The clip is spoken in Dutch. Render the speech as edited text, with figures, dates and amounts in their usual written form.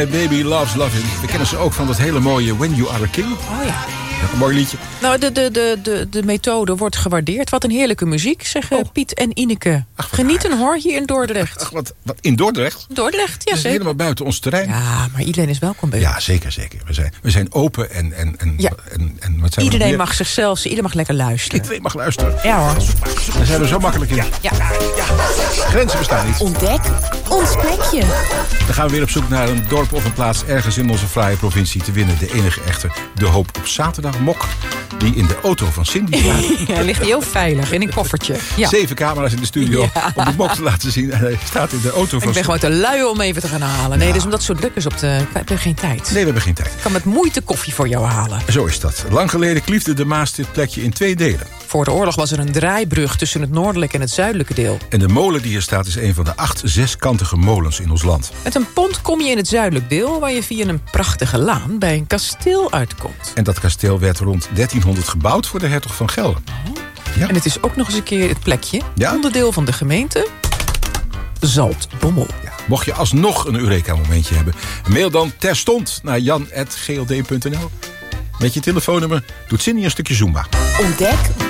Baby Loves Lovin'. We kennen ze ook van dat hele mooie When You Are a King. Oh ja. Een mooi liedje. Nou, de methode wordt gewaardeerd. Wat een heerlijke muziek, zeggen Piet en Ineke. Genieten hoor, hier in Dordrecht. Ach, wat in Dordrecht? Dordrecht, ja Dat is zeker. helemaal buiten ons terrein. Ja, maar iedereen is welkom bij Ja, zeker. We zijn open en wat zijn iedereen we mag zichzelf, iedereen mag lekker luisteren. Iedereen mag luisteren. Ja hoor. Daar zijn we zo makkelijk in. Ja. Grenzen bestaan niet. Ontdek ons plekje. Dan gaan we weer op zoek naar een dorp of een plaats ergens in onze fraaie provincie te winnen. De enige echte De Hoop op Zaterdag mok die in de auto van Cindy staat. Hij ligt heel veilig in een koffertje. Ja. 7 camera's in de studio om de mok te laten zien. En hij staat in de auto van Ik ben gewoon te lui om even te gaan halen. Nee, dus omdat het zo druk is we hebben geen tijd. Nee, we hebben geen tijd. Ik kan met moeite koffie voor jou halen. Zo is dat. Lang geleden kliefde de Maas dit plekje in 2 delen. Voor de oorlog was er een draaibrug tussen het noordelijke en het zuidelijke deel. En de molen die hier staat is een van de 8 zeskantige molens in ons land. Met een pont kom je in het zuidelijk deel, waar je via een prachtige laan bij een kasteel uitkomt. En dat kasteel werd rond 1300 gebouwd voor de hertog van Gelre. Ja. En het is ook nog eens een keer het plekje, Ja? onderdeel van de gemeente Zaltbommel. Ja. Mocht je alsnog een Eureka-momentje hebben, mail dan terstond naar jan@gld.nl. Met je telefoonnummer doet Cindy een stukje Zumba. Ontdek